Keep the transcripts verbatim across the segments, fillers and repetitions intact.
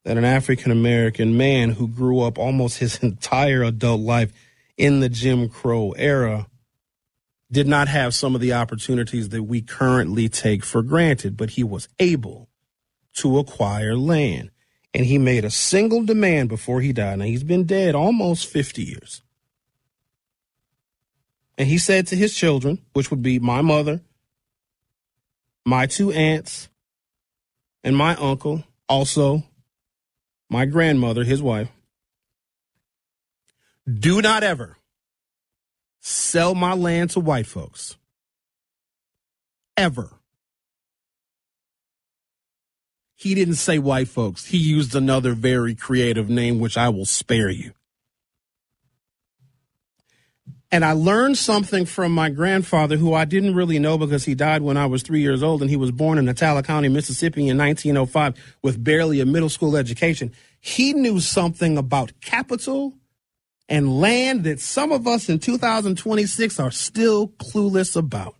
that an African-American man who grew up almost his entire adult life in the Jim Crow era did not have some of the opportunities that we currently take for granted, but he was able to acquire land. And he made a single demand before he died. Now, he's been dead almost fifty years. And he said to his children, which would be my mother, my two aunts, and my uncle, also my grandmother, his wife, do not ever sell my land to white folks. Ever. He didn't say white folks. He used another very creative name, which I will spare you. And I learned something from my grandfather, who I didn't really know because he died when I was three years old, and he was born in Natala County, Mississippi in nineteen oh five with barely a middle school education. He knew something about capital and land that some of us in two thousand twenty-six are still clueless about.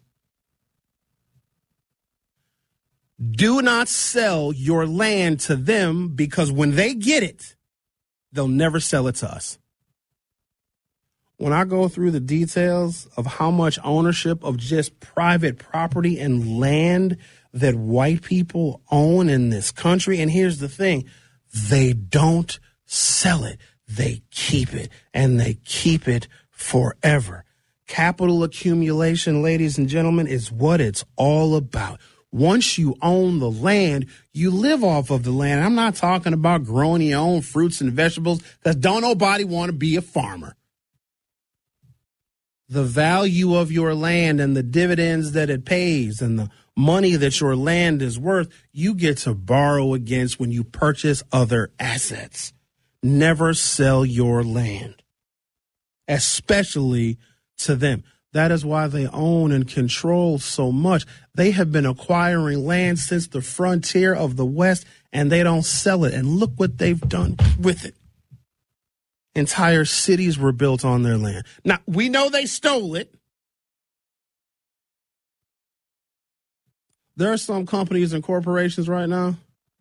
Do not sell your land to them, because when they get it, they'll never sell it to us. When I go through the details of how much ownership of just private property and land that white people own in this country, and here's the thing, they don't sell it. They keep it, and they keep it forever. Capital accumulation, ladies and gentlemen, is what it's all about. Once you own the land, you live off of the land. I'm not talking about growing your own fruits and vegetables, because don't nobody want to be a farmer. The value of your land and the dividends that it pays and the money that your land is worth, you get to borrow against when you purchase other assets. Never sell your land, especially to them. That is why they own and control so much. They have been acquiring land since the frontier of the West, and they don't sell it. And look what they've done with it. Entire cities were built on their land. Now, we know they stole it. There are some companies and corporations right now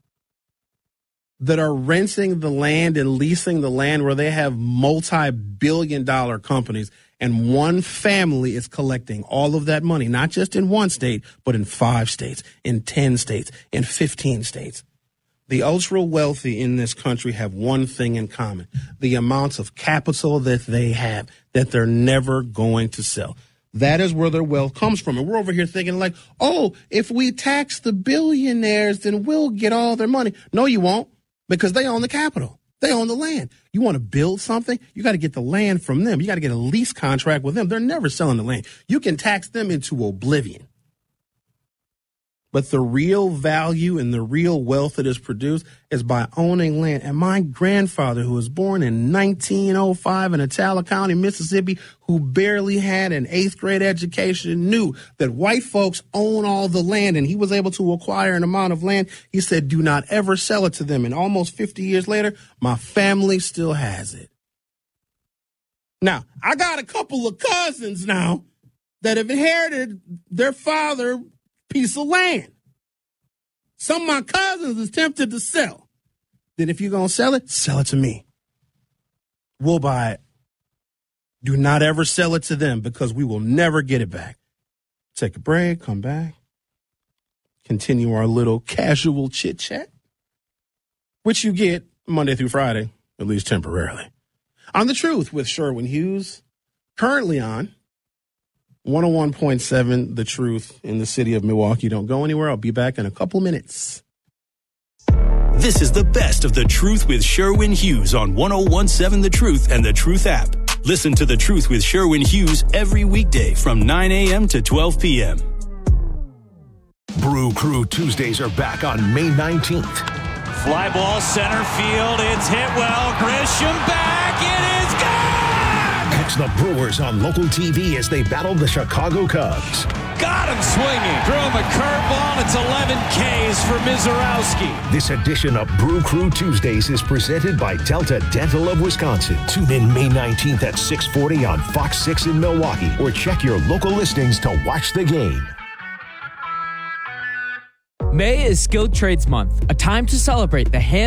that are renting the land and leasing the land, where they have multi-billion dollar companies, and one family is collecting all of that money, not just in one state, but in five states, in ten states, in fifteen states. The ultra wealthy in this country have one thing in common: the amounts of capital that they have that they're never going to sell. That is where their wealth comes from. And we're over here thinking like, oh, if we tax the billionaires, then we'll get all their money. No, you won't, because they own the capital. They own the land. You want to build something, you got to get the land from them. You got to get a lease contract with them. They're never selling the land. You can tax them into oblivion. But the real value and the real wealth that is produced is by owning land. And my grandfather, who was born in nineteen oh five in Natala County, Mississippi, who barely had an eighth grade education, knew that white folks own all the land, and he was able to acquire an amount of land. He said, do not ever sell it to them. And almost fifty years later, my family still has it. Now, I got a couple of cousins now that have inherited their father piece of land. Some of my cousins is tempted to sell. Then if you're going to sell it, sell it to me. We'll buy it. Do not ever sell it to them, because we will never get it back. Take a break, come back, continue our little casual chit chat, which you get Monday through Friday, at least temporarily, on The Truth with Sherwin Hughes, currently on one oh one point seven, The Truth in the city of Milwaukee. Don't go anywhere. I'll be back in a couple minutes. This is the best of The Truth with Sherwin Hughes on one oh one point seven The Truth and The Truth app. Listen to The Truth with Sherwin Hughes every weekday from nine a.m. to twelve p.m. Brew Crew Tuesdays are back on May nineteenth. Fly ball center field. It's hit well. Grisham back. It is gone! Catch the Brewers on local T V as they battle the Chicago Cubs. Got him swinging. Threw him a curveball. It's eleven Ks for Mizorowski. This edition of Brew Crew Tuesdays is presented by Delta Dental of Wisconsin. Tune in May nineteenth at six forty on Fox six in Milwaukee, or check your local listings to watch the game. May is Skilled Trades Month, a time to celebrate the hand